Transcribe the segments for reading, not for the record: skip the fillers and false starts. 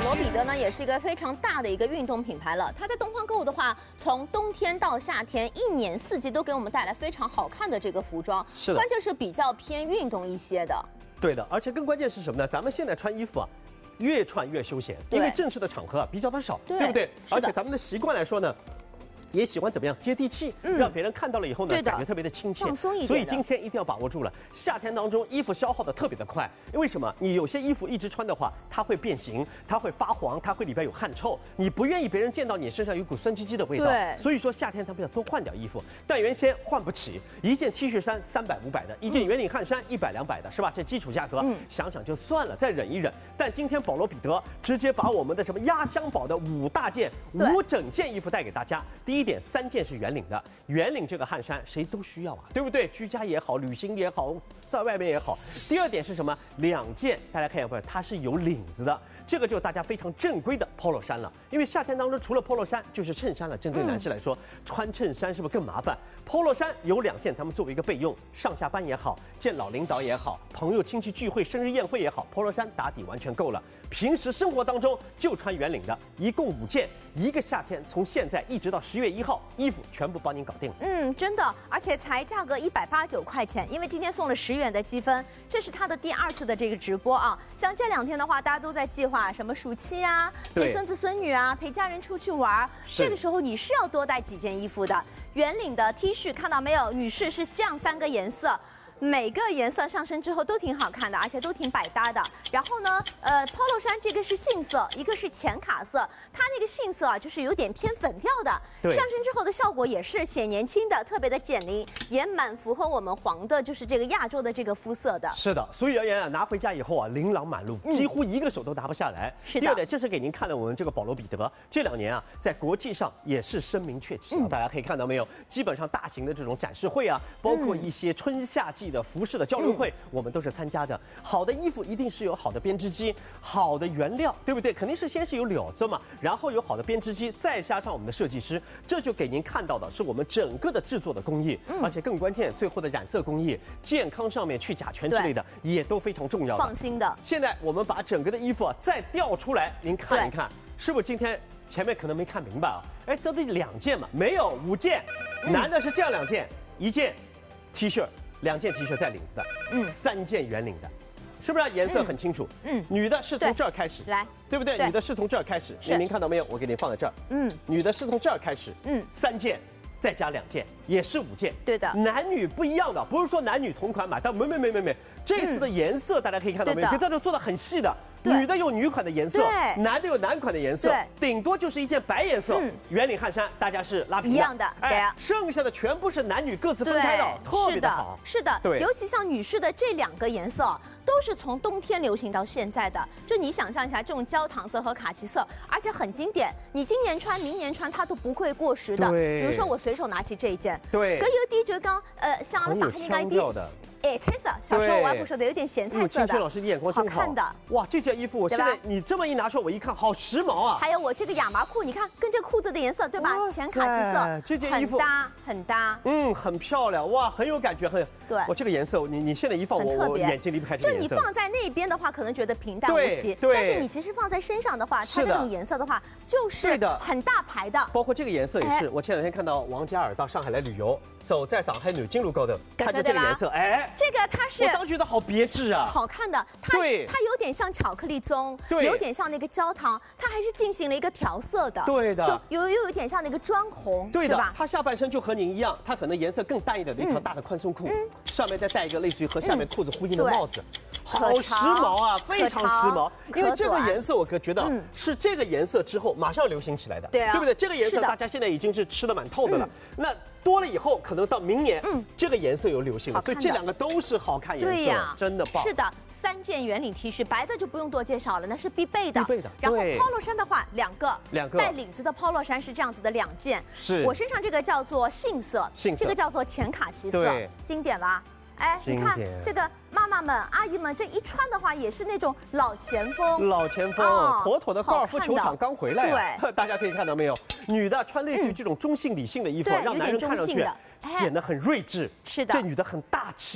罗彼得呢，也是一个非常大的一个运动品牌了。它在东方购物的话，从冬天到夏天，一年四季都给我们带来非常好看的这个服装。 是的， 关键是比较偏运动一些的。 对的，而且更关键是什么呢？咱们现在穿衣服啊，越穿越休闲，因为正式的场合啊比较的少，对不对？而且咱们的习惯来说呢。 也喜欢怎么样接地气，让别人看到了以后呢，感觉特别的亲切， 放松一点。 所以今天一定要把握住了。夏天当中，衣服消耗的特别的快，因为什么？你有些衣服一直穿的话，它会变形，它会发黄，它会里边有汗臭，你不愿意别人见到你身上有股酸唧唧的味道。 对。 所以说夏天咱们要多换点衣服，但原先换不起，一件 T 恤衫300、500的，一件圆领汗衫100、200的，是吧？这基础价格，想想就算了，再忍一忍。但今天保罗彼得直接把我们的什么压箱宝的5大件、5整件衣服带给大家。第一点，3件是 圆领的，圆领这个汗衫谁都需要啊，对不对？居家也好，旅行也好，在外面也好。第二点是什么？2件，大家看一下，不是，它是有领子的，这个就是大家非常正规的 polo 衫了。因为夏天当中除了 polo 衫就是衬衫了，针对男士来说，穿衬衫是不是更麻烦 ？polo 衫有2件，咱们作为一个备用，上下班也好，见老领导也好，朋友亲戚聚会、生日宴会也好 ，polo 衫打底完全够了。平时生活当中就穿圆领的，一共5件，一个夏天从现在一直到10月1号，衣服 全部帮您搞定。 真的，而且才价格189块钱，因为今天送了10元的积分，这是他的第2次的这个直播啊。像这2天的话，大家都在计划什么暑期啊，陪孙子孙女啊，陪家人出去玩，这个时候你是要多带几件衣服的。圆领的 T 恤看到没有，女士是这样3个颜色。 每个颜色上身之后都挺好看的，而且都挺百搭的。然后呢，polo 衫这个是杏色，一个是浅卡色，它那个杏色啊，就是有点偏粉调的。上身之后的效果也是显年轻的，特别的减龄，也蛮符合我们黄的，就是这个亚洲的这个肤色的。是的， 所以而言啊，拿回家以后啊，琳琅满目，几乎一个手都拿不下来。是的。第二点，这是给您看的我们这个保罗彼得，这2年啊，在国际上也是声名鹊起啊。大家可以看到没有？基本上大型的这种展示会啊，包括一些春夏季 的服饰的交流会，我们都是参加的。好的衣服一定是有好的编织机、好的原料，对不对？肯定是先是有料子嘛，然后有好的编织机，再加上我们的设计师，这就给您看到的是我们整个的制作的工艺，而且更关键，最后的染色工艺、健康上面去甲醛之类的也都非常重要。 放心的。现在我们把整个的衣服啊再调出来，您看一看，是不是今天前面可能没看明白啊？哎，这得2件嘛，没有5件，男的是这样2件，1件 T 恤。 2件 T 恤带领子的，3件圆领的，是不是颜色很清楚？女的是从这儿开始，来，对不对？女的是从这儿开始，您看到没有？我给您放在这儿。女的是从这儿开始，3件，再加2件，也是5件。对的，男女不一样的，不是说男女同款买，但没，这次的颜色大家可以看到没有？给大家做的很细的。 女的有女款的颜色，男的有男款的颜色，顶多就是一件白颜色圆领汗衫，大家是拉平的，一样的，对呀。剩下的全部是男女各自分开的，特别的好。是的，对， 尤其像女士的这2个颜色，都是从冬天流行到现在的。就你想象一下，这种焦糖色和卡其色，而且很经典，你今年穿、明年穿它都不会过时的。比如说我随手拿起这一件，对，搿有点就讲像阿拉上海人家一点。 哎，彩色，小时候我还不说的，有点咸菜色的。 青春老师，你眼光真好。 看的， 哇，这件衣服我现在你这么一拿出来，我一看，好时髦啊！ 还有我这个亚麻裤，你看跟这裤子的颜色对吧？浅卡其色， 这件衣服很搭， 很漂亮，哇，很有感觉，对。哇，这个颜色，你现在一放我眼睛离不开这个颜色。 就你放在那边的话，可能觉得平淡无奇，但是你其实放在身上的话，它这种颜色的话，就是很大牌的。 包括这个颜色也是，我前2天看到王嘉尔到上海来旅游，走在上海南京路高头，看着这个颜色，哎， 这个它是。 我当时觉得好别致啊， 好看的，它有点像巧克力棕，有点像那个焦糖，它还是进行了一个调色的，对的，就又有一点像那个砖红，对的， 它下半身就和您一样，它可能颜色更淡一点的一条大的宽松裤，上面再戴一个类似于和下面裤子呼应的帽子，好时髦啊，非常时髦。因为这个颜色我觉得是这个颜色之后马上流行起来的，对不对？这个颜色大家现在已经是吃得蛮透的了，那多了以后可能到明年，这个颜色有流行了，所以这2个都是好看颜色。 对呀，真的棒！ 是的，3件圆领 T 恤，白的就不用多介绍了，那是必备的。然后 polo 衫的话，2个带领子的 polo 衫是这样子的2件。是我身上这个叫做杏色，这个叫做浅卡其色，经典吧？哎，你看这个妈妈们、阿姨们这一穿的话，也是那种老前锋。老前锋，妥妥的高尔夫球场刚回来。对，大家可以看到没有？女的穿类似于这种中性理性的衣服，让男人看上去显得很睿智。是的，这女的很大气。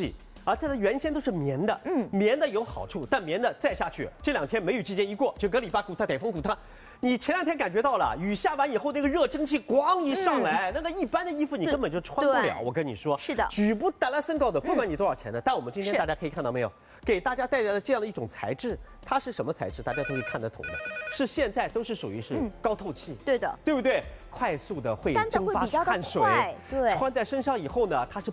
而这的原先都是棉的，棉的有好处，但棉的再下去，这2天梅雨季节一过，就格里巴骨它、台风骨它。你前2天感觉到了，雨下完以后，那个热蒸汽咣一上来，那个一般的衣服你根本就穿不了。我跟你说， 是的， 举不得来身高的，不管你多少钱的。但我们今天大家可以看到没有，给大家带来了这样的一种材质，它是什么材质？大家都可以看得懂的，是现在都是属于是高透气， 对的， 对不对？快速的会蒸发汗水， 对， 穿在身上以后呢，它是